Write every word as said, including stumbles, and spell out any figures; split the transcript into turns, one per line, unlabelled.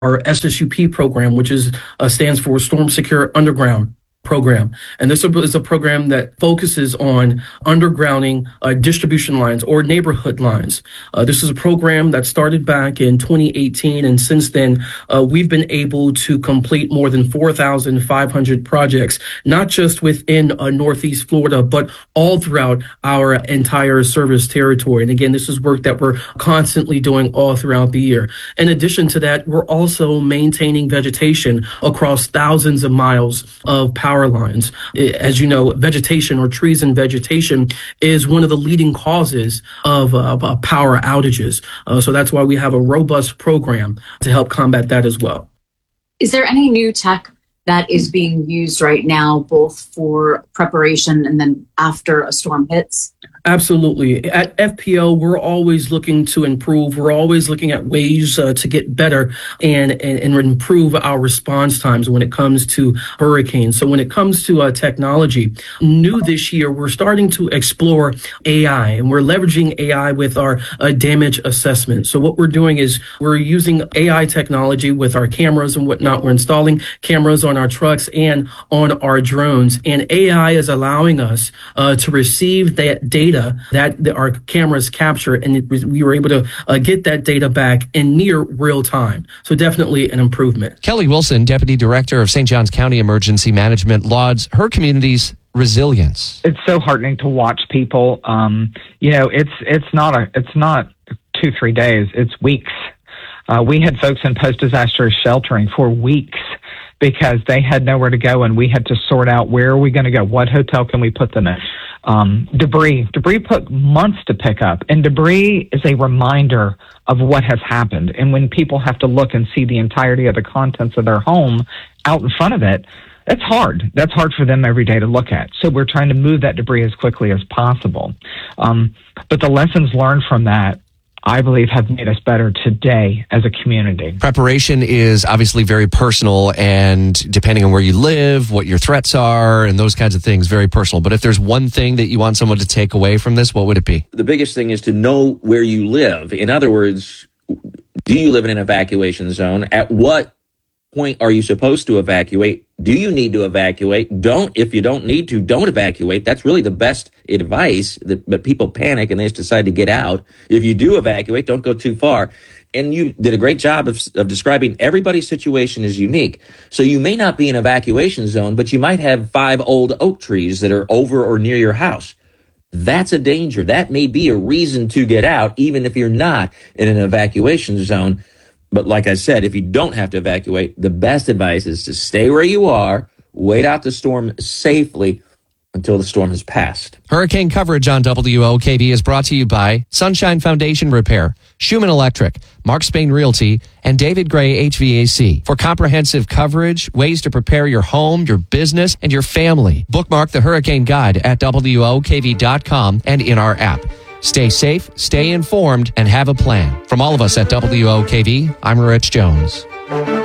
our S S U P program, which is uh, stands for Storm Secure Underground program. And this is a program that focuses on undergrounding uh, distribution lines or neighborhood lines. Uh, this is a program that started back in twenty eighteen. And since then, uh, we've been able to complete more than four thousand five hundred projects, not just within uh, Northeast Florida, but all throughout our entire service territory. And again, this is work that we're constantly doing all throughout the year. In addition to that, we're also maintaining vegetation across thousands of miles of power power lines. As you know, vegetation or trees and vegetation is one of the leading causes of uh, power outages. Uh, so that's why we have a robust program to help combat that as well.
Is there any new tech that is being used right now, both for preparation and then after a storm hits?
Absolutely. At F P O, we're always looking to improve. We're always looking at ways uh, to get better and, and, and improve our response times when it comes to hurricanes. So when it comes to uh, technology, new this year, we're starting to explore A I, and we're leveraging A I with our uh, damage assessment. So what we're doing is we're using A I technology with our cameras and whatnot. We're installing cameras on our trucks and on our drones, and A I is allowing us uh, to receive that data that the, our cameras capture, and it, we were able to uh, get that data back in near real time. So definitely an improvement.
Kelly Wilson, Deputy Director of Saint Johns County Emergency Management, lauds her community's resilience.
It's so heartening to watch people. Um, you know, it's it's not a it's not two three days. It's weeks. Uh, we had folks in post-disaster sheltering for weeks because they had nowhere to go, and we had to sort out where are we going to go, what hotel can we put them in. Um, debris. Debris took months to pick up, and debris is a reminder of what has happened. And when people have to look and see the entirety of the contents of their home out in front of it, that's hard. That's hard for them every day to look at. So we're trying to move that debris as quickly as possible. Um, but the lessons learned from that, I believe, have made us better today as a community.
Preparation is obviously very personal, and depending on where you live, what your threats are, and those kinds of things, very personal. But if there's one thing that you want someone to take away from this, what would it be?
The biggest thing is to know where you live. In other words, do you live in an evacuation zone? At what point are you supposed to evacuate? Do you need to evacuate? Don't, if you don't need to, don't evacuate. That's really the best advice, that, but people panic and they just decide to get out. If you do evacuate, don't go too far. And you did a great job of, of describing everybody's situation is unique. So you may not be in an evacuation zone, but you might have five old oak trees that are over or near your house. That's a danger. That may be a reason to get out, even if you're not in an evacuation zone. But like I said, if you don't have to evacuate, the best advice is to stay where you are, wait out the storm safely until the storm has passed.
Hurricane coverage on W O K B is brought to you by Sunshine Foundation Repair, Schumann Electric, Mark Spain Realty, and David Gray H V A C. For comprehensive coverage, ways to prepare your home, your business, and your family, bookmark the Hurricane Guide at W O K B dot com and in our app. Stay safe, stay informed, and have a plan. From all of us at W O K V, I'm Rich Jones.